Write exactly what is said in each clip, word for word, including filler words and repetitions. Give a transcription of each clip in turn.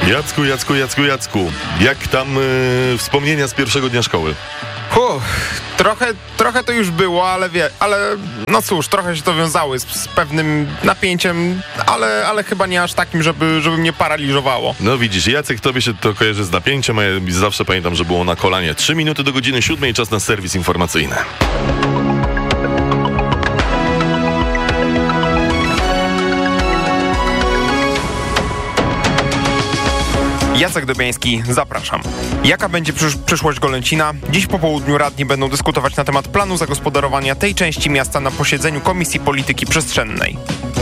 Jacku, Jacku, Jacku, Jacku. Jak tam yy, wspomnienia z pierwszego dnia szkoły? Huh, trochę, trochę to już było, ale wie, ale no cóż, trochę się to wiązały z, z pewnym napięciem, ale, ale chyba nie aż takim, żeby, żeby mnie paraliżowało. No widzisz, Jacek, tobie się to kojarzy z napięciem, a ja zawsze pamiętam, że było na kolanie. Trzy minuty do godziny siódmej, czas na serwis informacyjny. Jacek Dobiański, zapraszam. Jaka będzie przysz- przyszłość Golęcina? Dziś po południu radni będą dyskutować na temat planu zagospodarowania tej części miasta na posiedzeniu Komisji Polityki Przestrzennej.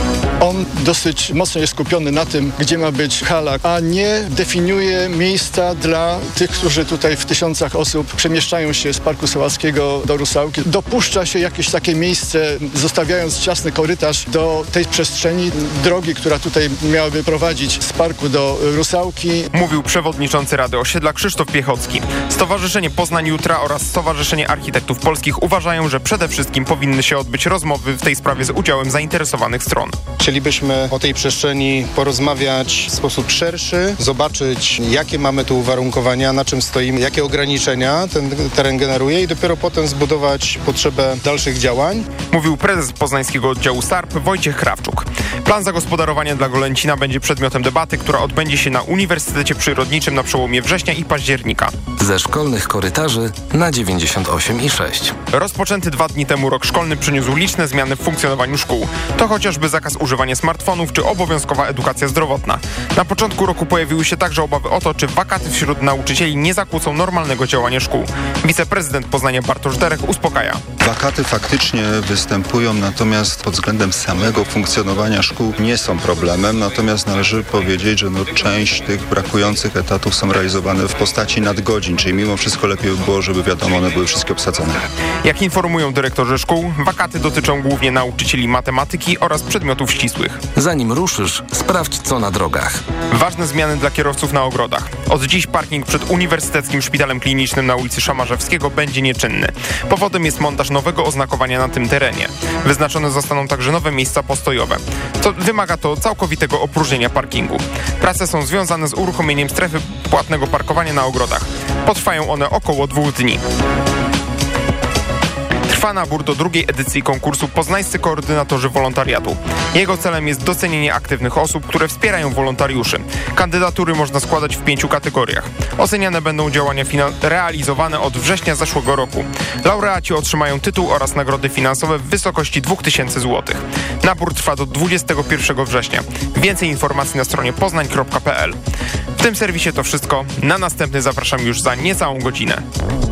On dosyć mocno jest skupiony na tym, gdzie ma być hala, a nie definiuje miejsca dla tych, którzy tutaj w tysiącach osób przemieszczają się z Parku Sołackiego do Rusałki. Dopuszcza się jakieś takie miejsce, zostawiając ciasny korytarz do tej przestrzeni drogi, która tutaj miałaby prowadzić z parku do Rusałki. Mówił przewodniczący Rady Osiedla Krzysztof Piechocki. Stowarzyszenie Poznań Jutra oraz Stowarzyszenie Architektów Polskich uważają, że przede wszystkim powinny się odbyć rozmowy w tej sprawie z udziałem zainteresowanych stron. Chcielibyśmy o tej przestrzeni porozmawiać w sposób szerszy, zobaczyć, jakie mamy tu uwarunkowania, na czym stoimy, jakie ograniczenia ten teren generuje i dopiero potem zbudować potrzebę dalszych działań. Mówił prezes poznańskiego oddziału S A R P Wojciech Krawczuk. Plan zagospodarowania dla Golęcina będzie przedmiotem debaty, która odbędzie się na Uniwersytecie Przyrodniczym na przełomie września i października. Ze szkolnych korytarzy na dziewięćdziesiąt osiem i sześć. Rozpoczęty dwa dni temu rok szkolny przyniósł liczne zmiany w funkcjonowaniu szkół. To chociażby zakaz używania smartfonów czy obowiązkowa edukacja zdrowotna. Na początku roku pojawiły się także obawy o to, czy wakaty wśród nauczycieli nie zakłócą normalnego działania szkół. Wiceprezydent Poznania Bartosz Derech uspokaja. Wakaty faktycznie występują, natomiast pod względem samego funkcjonowania szkół nie są problemem, natomiast należy powiedzieć, że no, część tych brakujących etatów są realizowane w postaci nadgodzin, czyli mimo wszystko lepiej by było, żeby wiadomo, one były wszystkie obsadzone. Jak informują dyrektorzy szkół, wakaty dotyczą głównie nauczycieli matematyki oraz przedmiotów ścisłych. Zanim ruszysz, sprawdź co na drogach. Ważne zmiany dla kierowców na ogrodach. Od dziś parking przed Uniwersyteckim Szpitalem Klinicznym na ulicy Szamarzewskiego będzie nieczynny. Powodem jest montaż nowego oznakowania na tym terenie. Wyznaczone zostaną także nowe miejsca postojowe. To wymaga to całkowitego opróżnienia parkingu. Prace są związane z uruchomieniem strefy płatnego parkowania na ogrodach. Potrwają one około dwóch dni. Trwa nabór do drugiej edycji konkursu Poznańscy Koordynatorzy Wolontariatu. Jego celem jest docenienie aktywnych osób, które wspierają wolontariuszy. Kandydatury można składać w pięciu kategoriach. Oceniane będą działania fina- realizowane od września zeszłego roku. Laureaci otrzymają tytuł oraz nagrody finansowe w wysokości dwa tysiące złotych. Nabór trwa do dwudziestego pierwszego września. Więcej informacji na stronie poznań kropka p l. W tym serwisie to wszystko. Na następny zapraszam już za niecałą godzinę.